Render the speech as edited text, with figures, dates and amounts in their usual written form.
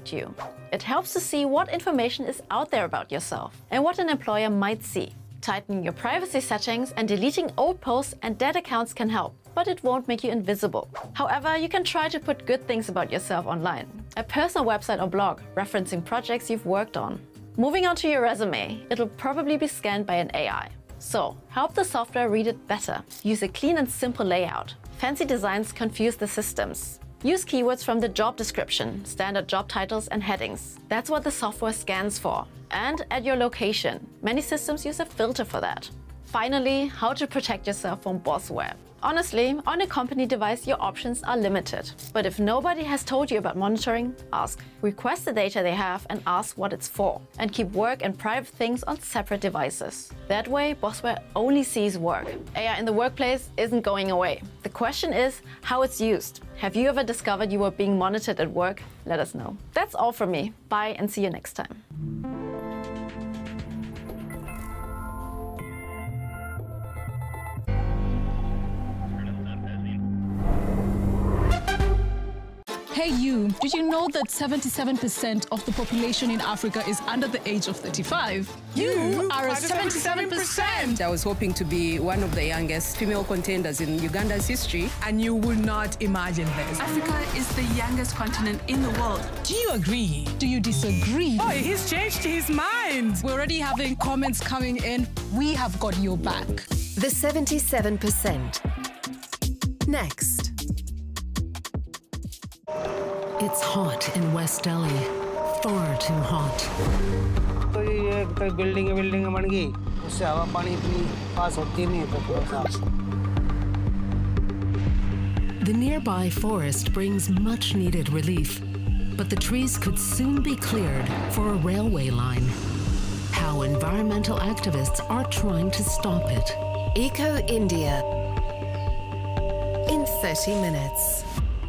about you. It helps to see what information is out there about yourself and what an employer might see. Tightening your privacy settings and deleting old posts and dead accounts can help, but it won't make you invisible. However, you can try to put good things about yourself online. A personal website or blog referencing projects you've worked on. Moving on to your resume, it'll probably be scanned by an AI. So, help the software read it better. Use a clean and simple layout. Fancy designs confuse the systems. Use keywords from the job description, standard job titles and headings. That's what the software scans for. And add your location. Many systems use a filter for that. Finally, how to protect yourself from bossware. Honestly, on a company device, your options are limited. But if nobody has told you about monitoring, ask. Request the data they have and ask what it's for. And keep work and private things on separate devices. That way, bossware only sees work. AI in the workplace isn't going away. The question is how it's used. Have you ever discovered you were being monitored at work? Let us know. That's all from me. Bye and see you next time. Hey you, did you know that 77% of the population in Africa is under the age of 35? You are a 77%! I was hoping to be one of the youngest female contenders in Uganda's history. And you would not imagine this. Africa is the youngest continent in the world. Do you agree? Do you disagree? Oh, he's changed his mind. We're already having comments coming in. We have got your back. The 77%. Next. It's hot in West Delhi. Far too hot. The nearby forest brings much-needed relief, but the trees could soon be cleared for a railway line. How environmental activists are trying to stop it. Eco India in 30 minutes.